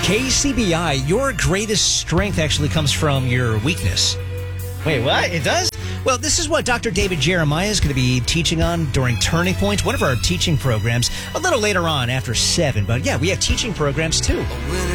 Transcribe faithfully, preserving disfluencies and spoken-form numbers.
K C B I, your greatest strength actually comes from your weakness. Wait, what? It does? Well, this is what Doctor David Jeremiah is going to be teaching on during Turning Points, one of our teaching programs, a little later on after seven. But yeah, we have teaching programs too.